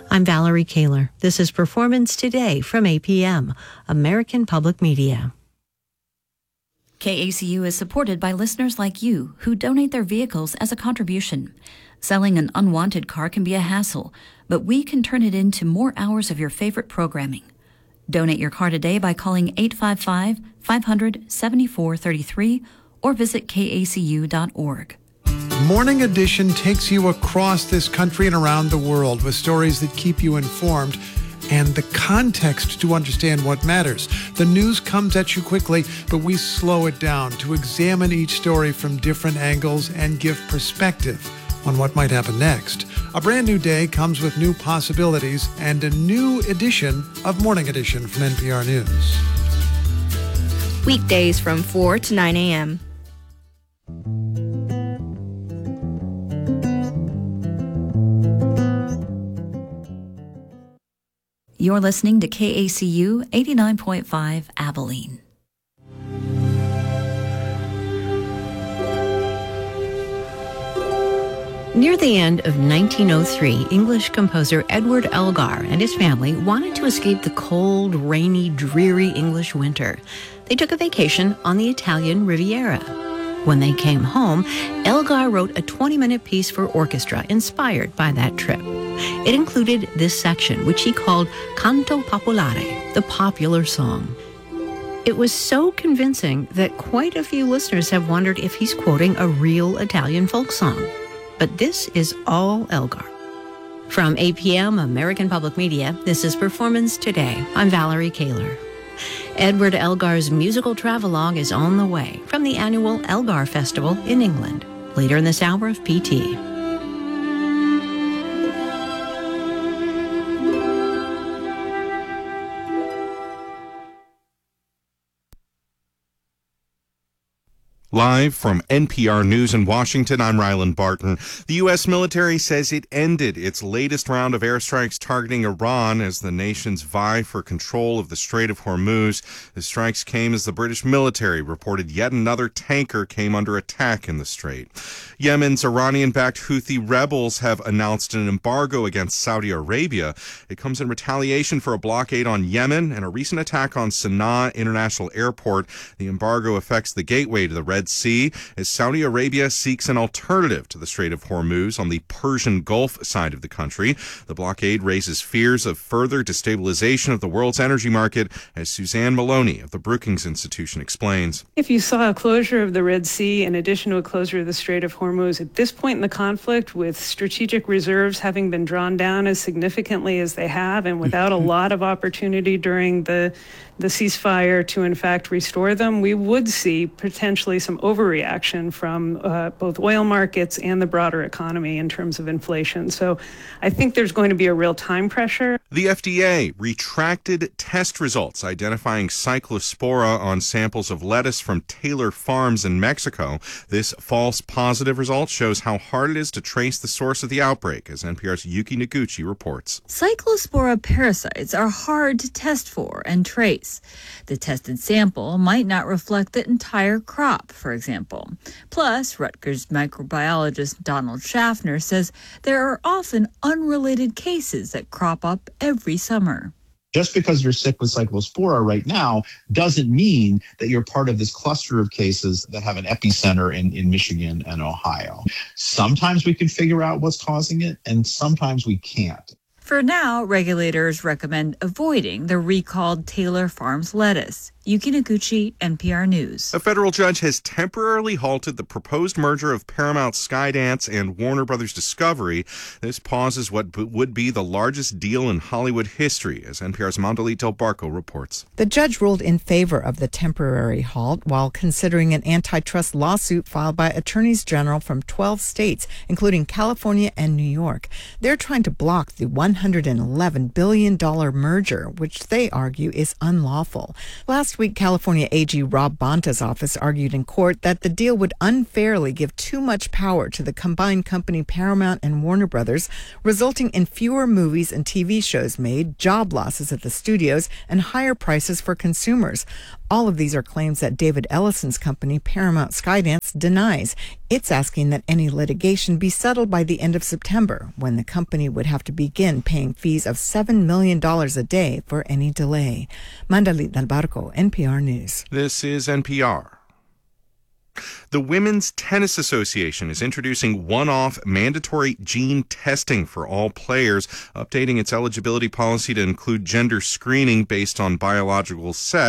I'm Valerie Kaler. This is Performance Today from APM, American Public Media. KACU is supported by listeners like you who donate their vehicles as a contribution. Selling an unwanted car can be a hassle, but we can turn it into more hours of your favorite programming. Donate your car today by calling 855-500-7433 or visit kacu.org. Morning Edition takes you across this country and around the world with stories that keep you informed and the context to understand what matters. The news comes at you quickly, but we slow it down to examine each story from different angles and give perspective on what might happen next. A brand new day comes with new possibilities and a new edition of Morning Edition from NPR News. Weekdays from 4 to 9 a.m. You're listening to KACU 89.5 Abilene. Near the end of 1903, English composer Edward Elgar and his family wanted to escape the cold, rainy, dreary English winter. They took a vacation on the Italian Riviera. When they came home, Elgar wrote a 20-minute piece for orchestra inspired by that trip. It included this section, which he called Canto Popolare, the popular song. It was so convincing that quite a few listeners have wondered if he's quoting a real Italian folk song. But this is all Elgar. From APM, American Public Media, this is Performance Today. I'm Valerie Kaler. Edward Elgar's musical travelogue is on the way from the annual Elgar Festival in England. Later in this hour of PT. Live from NPR News in Washington, I'm Ryland Barton. The U.S. military says it ended its latest round of airstrikes targeting Iran as the nations vie for control of the Strait of Hormuz. The strikes came as the British military reported yet another tanker came under attack in the strait. Yemen's Iranian-backed Houthi rebels have announced an embargo against Saudi Arabia. It comes in retaliation for a blockade on Yemen and a recent attack on Sana'a International Airport. The embargo affects the gateway to the Red Sea as Saudi Arabia seeks an alternative to the Strait of Hormuz on the Persian Gulf side of the country. The blockade raises fears of further destabilization of the world's energy market, as Suzanne Maloney of the Brookings Institution explains. If you saw a closure of the Red Sea in addition to a closure of the Strait of Hormuz at this point in the conflict, with strategic reserves having been drawn down as significantly as they have and without a lot of opportunity during the ceasefire to in fact restore them, we would see potentially some overreaction from both oil markets and the broader economy in terms of inflation. So I think there's going to be a real time pressure. The FDA retracted test results identifying Cyclospora on samples of lettuce from Taylor Farms in Mexico. This false positive result shows how hard it is to trace the source of the outbreak, as NPR's Yuki Noguchi reports. Cyclospora parasites are hard to test for and trace. The tested sample might not reflect the entire crop, for example. Plus, Rutgers microbiologist Donald Schaffner says there are often unrelated cases that crop up every summer. Just because you're sick with Cyclospora right now doesn't mean that you're part of this cluster of cases that have an epicenter in Michigan and Ohio. Sometimes we can figure out what's causing it, and sometimes we can't. For now, regulators recommend avoiding the recalled Taylor Farms lettuce. Yuki Noguchi, NPR News. A federal judge has temporarily halted the proposed merger of Paramount Skydance and Warner Brothers Discovery. This pauses what would be the largest deal in Hollywood history, as NPR's Mandalit Del Barco reports. The judge ruled in favor of the temporary halt while considering an antitrust lawsuit filed by attorneys general from 12 states, including California and New York. They're trying to block the $111 billion merger, which they argue is unlawful. Last week, California AG Rob Bonta's office argued in court that the deal would unfairly give too much power to the combined company Paramount and Warner Brothers, resulting in fewer movies and TV shows made, job losses at the studios, and higher prices for consumers. All of these are claims that David Ellison's company, Paramount Skydance, denies. It's asking that any litigation be settled by the end of September, when the company would have to begin paying fees of $7 million a day for any delay. Mandalit Del Barco, NPR News. This is NPR. The Women's Tennis Association is introducing one-off mandatory gene testing for all players, updating its eligibility policy to include gender screening based on biological sex.